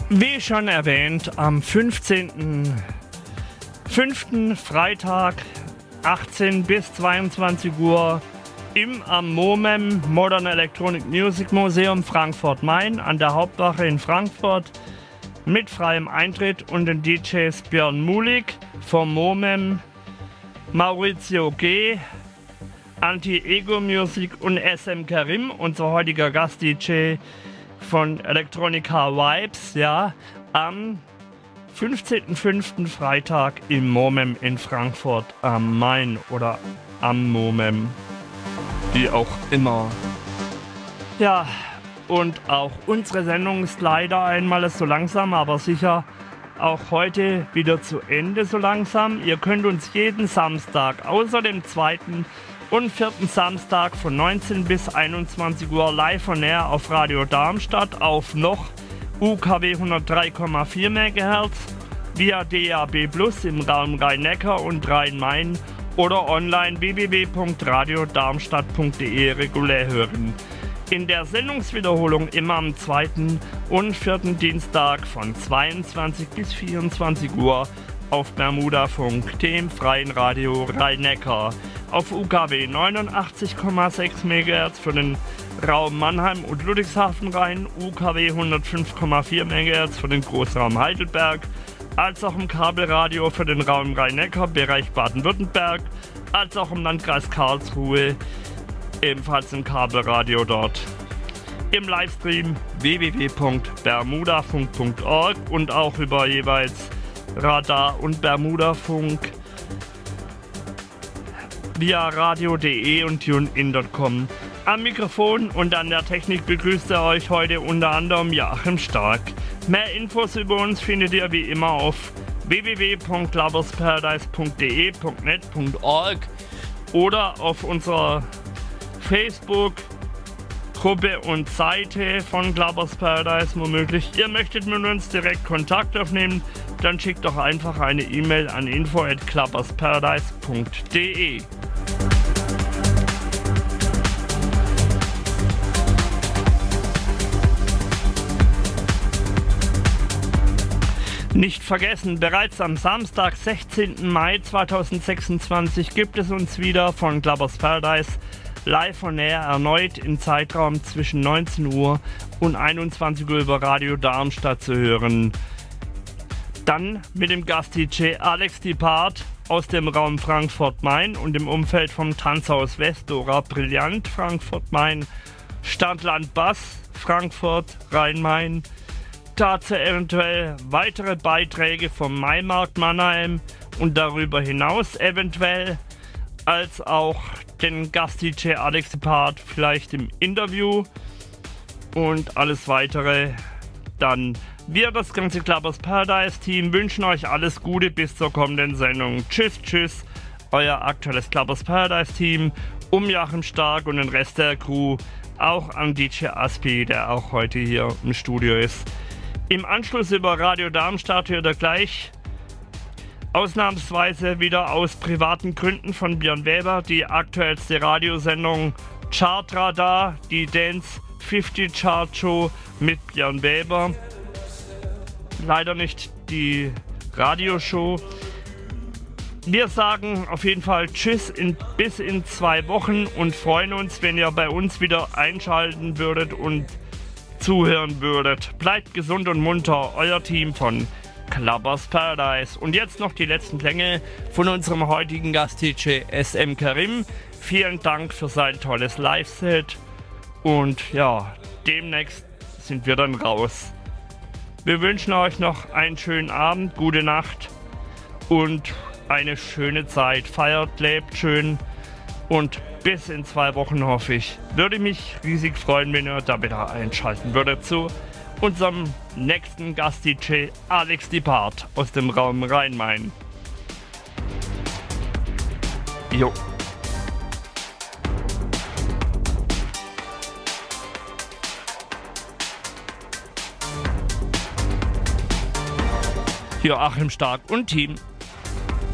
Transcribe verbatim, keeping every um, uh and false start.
Wie schon erwähnt, am fünfzehnten fünften Freitag achtzehn bis zweiundzwanzig Uhr im am MOMEM Modern Electronic Music Museum Frankfurt-Main an der Hauptwache in Frankfurt mit freiem Eintritt und den D Js Björn Mulik vom MOMEM, Maurizio G., Anti-Ego Music und S M Karim, unser heutiger Gast-D J von Electronica Vibes, ja, am fünfzehnten fünften Freitag im MOMEM in Frankfurt am Main oder am MOMEM, wie auch immer. Ja, und auch unsere Sendung ist leider einmal so langsam, aber sicher auch heute wieder zu Ende so langsam. Ihr könnt uns jeden Samstag außer dem zweiten und vierten Samstag von neunzehn bis einundzwanzig Uhr live on air auf Radio Darmstadt auf noch U K W hundertdrei Komma vier Megahertz, via D A B Plus im Raum Rhein-Neckar und Rhein-Main oder online w w w punkt radio darmstadt punkt d e regulär hören. In der Sendungswiederholung immer am zweiten und vierten Dienstag von zweiundzwanzig bis vierundzwanzig Uhr auf Bermudafunk, dem freien Radio Rhein-Neckar, auf U K W neunundachtzig Komma sechs Megahertz für den Raum Mannheim und Ludwigshafen-Rhein, U K W hundertfünf Komma vier Megahertz für den Großraum Heidelberg, als auch im Kabelradio für den Raum Rhein-Neckar, Bereich Baden-Württemberg, als auch im Landkreis Karlsruhe, ebenfalls im Kabelradio dort. Im Livestream w w w punkt bermudafunk punkt org und auch über jeweils Radar und Bermudafunk via radio punkt de und tunein punkt com. Am Mikrofon und an der Technik begrüßt er euch heute unter anderem Joachim Stark. Mehr Infos über uns findet ihr wie immer auf w w w punkt clubbersparadise punkt de punkt net punkt org oder auf unserer Facebook-Gruppe und Seite von Clubbers Paradise womöglich. Ihr möchtet mit uns direkt Kontakt aufnehmen, dann schickt doch einfach eine E-Mail an info at clubbersparadise punkt de. Nicht vergessen, bereits am Samstag, sechzehnten Mai zweitausendsechsundzwanzig gibt es uns wieder von Clubbers Paradise live on air erneut im Zeitraum zwischen neunzehn Uhr und einundzwanzig Uhr über Radio Darmstadt zu hören. Dann mit dem Gast-D J Alex Dipart aus dem Raum Frankfurt-Main und im Umfeld vom Tanzhaus Westdora Brillant Frankfurt-Main, Stadtland Bass Frankfurt Rhein-Main, dazu eventuell weitere Beiträge vom Maimarkt Mannheim und darüber hinaus eventuell als auch den Gast-D J Alex Dipart vielleicht im Interview und alles weitere. Dann wir, das ganze Clubbers Paradise Team, wünschen euch alles Gute bis zur kommenden Sendung. Tschüss, tschüss, euer aktuelles Clubbers Paradise Team um Joachim Stark und den Rest der Crew, auch an D J Aspi, der auch heute hier im Studio ist. Im Anschluss über Radio Darmstadt hört ihr gleich ausnahmsweise wieder aus privaten Gründen von Björn Weber die aktuellste Radiosendung Chartradar, die Dance fünfzig Chart Show mit Björn Weber. Leider nicht die Radioshow. Wir sagen auf jeden Fall Tschüss in, bis in zwei Wochen und freuen uns, wenn ihr bei uns wieder einschalten würdet und zuhören würdet. Bleibt gesund und munter, euer Team von Clubbers Paradise. Und jetzt noch die letzten Klänge von unserem heutigen Gast-D J S M Karim. Vielen Dank für sein tolles Live-Set. Und ja, demnächst sind wir dann raus. Wir wünschen euch noch einen schönen Abend, gute Nacht und eine schöne Zeit. Feiert, lebt schön und bis in zwei Wochen hoffe ich. Würde mich riesig freuen, wenn ihr da wieder einschalten würdet zu unserem nächsten Gast-D J Alex Dipart aus dem Raum Rhein-Main. Jo. Joachim Stark und Team.